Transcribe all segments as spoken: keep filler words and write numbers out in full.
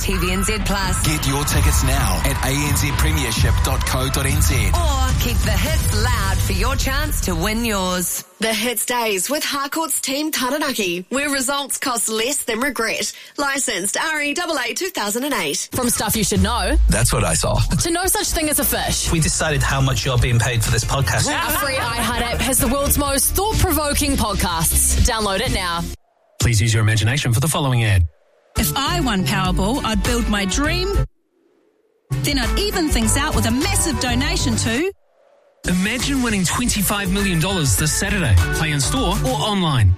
T V N Z Plus. Get your tickets now at a n z premiership dot co dot n z. Or keep the hits loud for your chance to win yours. The Hits Days with Harcourt's Team Taranaki, where results cost less than regret. Licensed R E A A two thousand eight. From stuff you should know That's what I saw. to no such thing as a fish. We decided how much you're being paid for this podcast. Our free iHeart app has the world's most thought-provoking podcasts. Download it now. Please use your imagination for the following ad. If I won Powerball, I'd build my dream. Then I'd even things out with a massive donation to... Imagine winning twenty-five million dollars this Saturday. Play in store or online.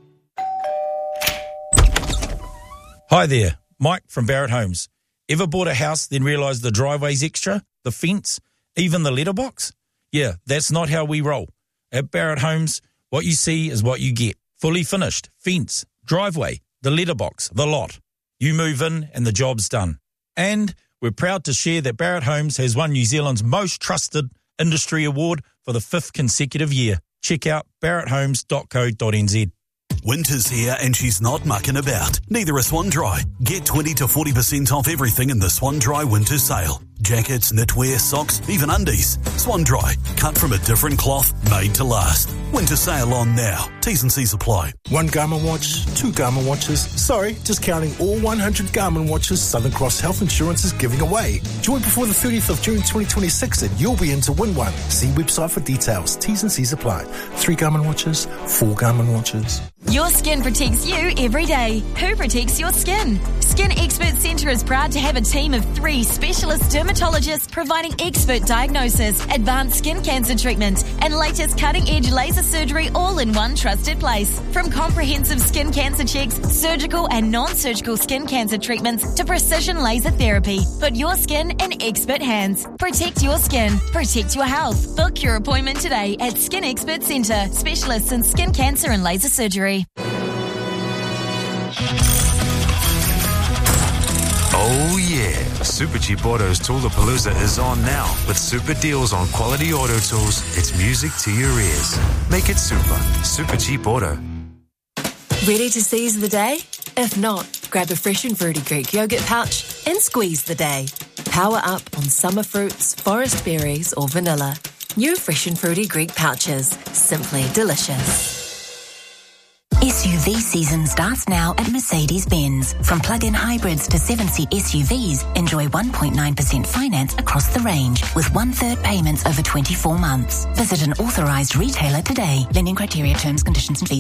Hi there, Mike from Barrett Homes. Ever bought a house then realised the driveway's extra, the fence, even the letterbox? Yeah, that's not how we roll. At Barrett Homes, what you see is what you get. Fully finished, fence, driveway, the letterbox, the lot. You move in and the job's done. And we're proud to share that Barrett Homes has won New Zealand's most trusted industry award for the fifth consecutive year. Check out barrett homes dot co dot n z. Winter's here and she's not mucking about. Neither is Swan Dry. Get twenty to forty percent off everything in the Swan Dry winter sale. Jackets, knitwear, socks, even undies. Swan Dry, cut from a different cloth, made to last. Winter sale on now. T's and C's apply. One Garmin watch, two Garmin watches. Sorry, just counting all one hundred Garmin watches Southern Cross Health Insurance is giving away. Join before the thirtieth of June twenty twenty-six and you'll be in to win one. See website for details. T's and C's apply. Three Garmin watches, four Garmin watches. Your skin protects you every day. Who protects your skin? Skin Expert Centre is proud to have a team of three specialist dermatologists providing expert diagnosis, advanced skin cancer treatment, and latest cutting-edge laser surgery all in one trusted place. From comprehensive skin cancer checks, surgical and non-surgical skin cancer treatments to precision laser therapy. Put your skin in expert hands. Protect your skin. Protect your health. Book your appointment today at Skin Expert Centre, specialists in skin cancer and laser surgery. Oh yeah, Super Cheap Auto's Toolapalooza is on now with super deals on quality auto tools. It's music to your ears. Make it super. Super Cheap Auto. Ready to seize the day? If not, grab a fresh and fruity Greek yogurt pouch and squeeze the day. Power up on summer fruits, forest berries or vanilla. New fresh and fruity Greek pouches. Simply delicious. S U V season starts now at Mercedes-Benz. From plug-in hybrids to seven-seat S U Vs, enjoy one point nine percent finance across the range with one-third payments over twenty-four months. Visit an authorised retailer today. Lending criteria, terms, conditions and fees